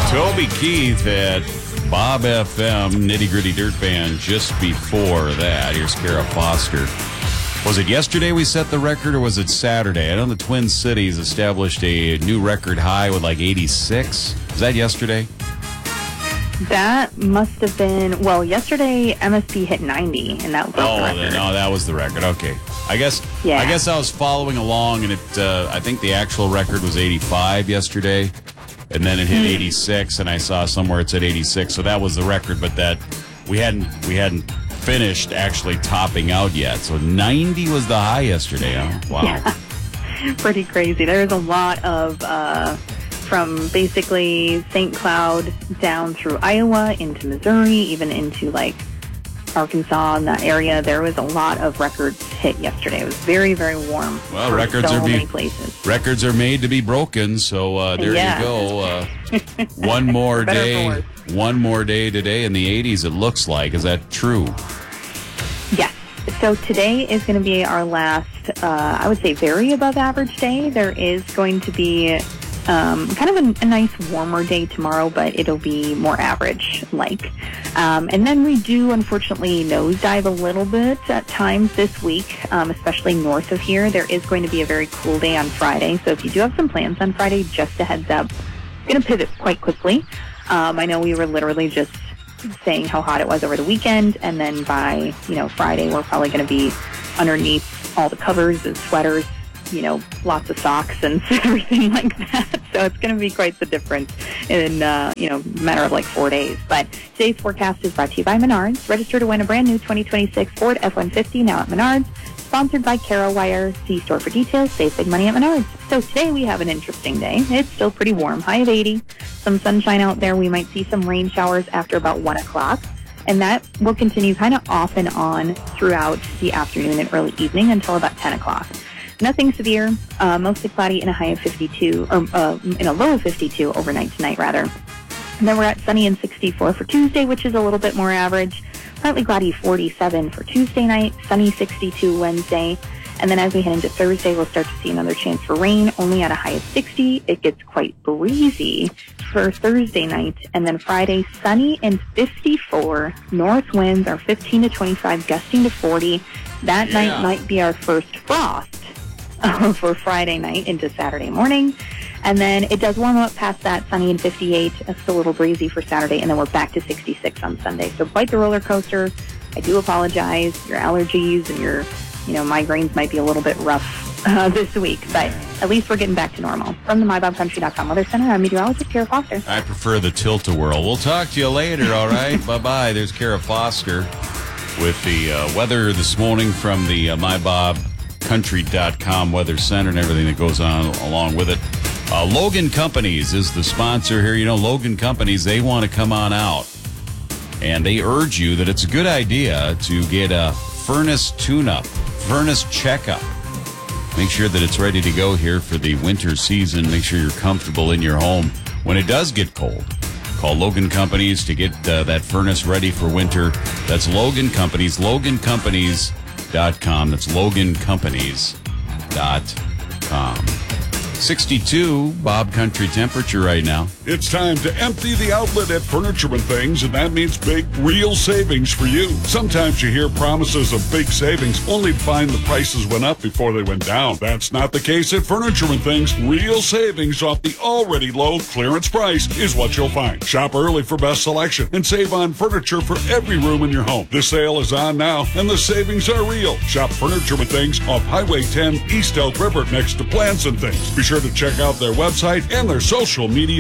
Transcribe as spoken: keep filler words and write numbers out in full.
Toby Keith at Bob F M, Nitty Gritty Dirt Band. Just before that, here's Kara Foster. Was it yesterday we set the record, or was it Saturday? I know the Twin Cities established a new record high with like eighty-six. Was that yesterday? That must have been, well, yesterday M S P hit ninety, and that was oh, the record. Then, no, that was the record. Okay. I guess yeah. I guess I was following along, and it. Uh, I think the actual record was eighty-five yesterday, and then it hit mm. eighty-six, and I saw somewhere it said eighty-six, so that was the record, but that we hadn't we hadn't finished actually topping out yet. So ninety was the high yesterday, huh? Wow. Yeah. Pretty crazy. There's a lot of... Uh, from basically Saint Cloud down through Iowa into Missouri, even into like Arkansas and that area. There was a lot of records hit yesterday. It was very, very warm. Well, records so are many be, places. Records are made to be broken, so uh, there yeah. you go. Uh, one more day, one more day today in the eighties. It looks like. Is that true? Yes. So today is going to be our last, uh, I would say, very above average day. There is going to be Um, kind of a, a nice warmer day tomorrow, but it'll be more average-like. Um, and then we do, unfortunately, nosedive a little bit at times this week, um, especially north of here. There is going to be a very cool day on Friday, so if you do have some plans on Friday, just a heads up. It's going to pivot quite quickly. Um, I know we were literally just saying how hot it was over the weekend, and then by, you know, Friday, we're probably going to be underneath all the covers and sweaters, you know, lots of socks and everything like that. So it's going to be quite the difference in, uh, you know, a matter of like four days. But today's forecast is brought to you by Menards. Register to win a brand new twenty twenty-six Ford F one fifty now at Menards. Sponsored by CaroWire. See store for details. Save big money at Menards. So today we have an interesting day. It's still pretty warm. High of eighty. Some sunshine out there. We might see some rain showers after about one o'clock. And that will continue kind of off and on throughout the afternoon and early evening until about ten o'clock. Nothing severe, uh, mostly cloudy in a high of fifty-two, or uh, in a low of fifty-two overnight tonight, rather. And then we're at sunny and sixty-four for Tuesday, which is a little bit more average. Partly cloudy, forty-seven for Tuesday night, sunny sixty-two Wednesday. And then as we head into Thursday, we'll start to see another chance for rain, only at a high of sixty. It gets quite breezy for Thursday night. And then Friday, sunny and fifty-four. North winds are fifteen to twenty-five, gusting to forty. That yeah. night might be our first frost for Friday night into Saturday morning. And then it does warm up past that, sunny and fifty-eight. It's still a little breezy for Saturday, and then we're back to sixty-six on Sunday. So quite the roller coaster. I do apologize. Your allergies and your, you know, migraines might be a little bit rough uh, this week, but at least we're getting back to normal. From the my bob country dot com Weather Center, I'm meteorologist Kara Foster. I prefer the tilt-a-whirl. We'll talk to you later, all right? Bye-bye. There's Kara Foster with the uh, weather this morning from the uh, my bob country dot com Weather Center and everything that goes on along with it. Uh, Logan Companies is the sponsor here. You know, Logan Companies, they want to come on out, and they urge you that it's a good idea to get a furnace tune-up, furnace checkup. Make sure that it's ready to go here for the winter season. Make sure you're comfortable in your home when it does get cold. Call Logan Companies to get uh, that furnace ready for winter. That's Logan Companies, logan companies dot com. That's logan companies dot com. sixty-two Bob Country temperature right now. It's time to empty the outlet at Furniture and Things, and that means big, real savings for you. Sometimes you hear promises of big savings only to find the prices went up before they went down. That's not the case at Furniture and Things. Real savings off the already low clearance price is what you'll find. Shop early for best selection and save on furniture for every room in your home. This sale is on now, and the savings are real. Shop Furniture and Things off Highway ten, East Elk River, next to Plants and Things. Be sure to check out their website and their social media